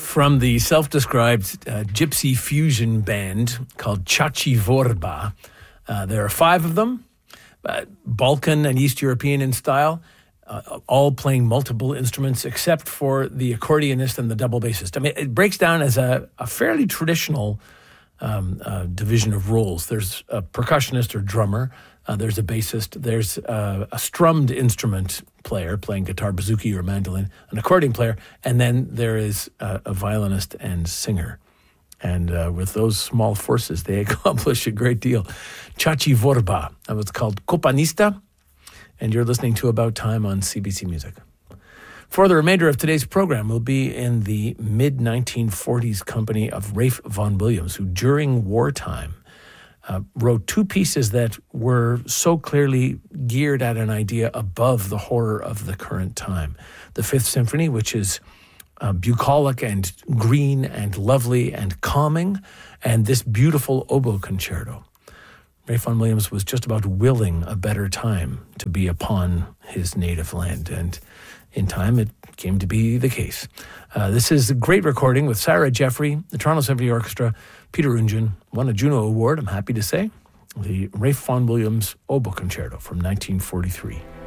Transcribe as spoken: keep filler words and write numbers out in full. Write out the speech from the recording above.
from the self-described uh, gypsy fusion band called Chachi Vorba. Uh, there are five of them, uh, Balkan and East European in style, uh, all playing multiple instruments except for the accordionist and the double bassist. I mean, it breaks down as a, a fairly traditional um, uh, division of roles. There's a percussionist or drummer, uh, there's a bassist, there's uh, a strummed instrument player playing guitar, bouzouki, or mandolin, an accordion player, and then there is a, a violinist and singer. And uh, with those small forces, they accomplish a great deal. Chachi Vorba, that was called Kopanista, and you're listening to About Time on C B C Music. For the remainder of today's program, we'll be in the mid nineteen forties company of Ralph Vaughan Williams, who during wartime uh, wrote two pieces that were so clearly geared at an idea above the horror of the current time. The Fifth Symphony, which is uh, bucolic and green and lovely and calming, and this beautiful oboe concerto. Ralph Vaughan Williams was just about willing a better time to be upon his native land, and in time it came to be the case. Uh, this is a great recording with Sarah Jeffrey, the Toronto Symphony Orchestra. Peter Ungen won a Juno Award, I'm happy to say. The Ralph Vaughan Williams Oboe Concerto from nineteen forty-three.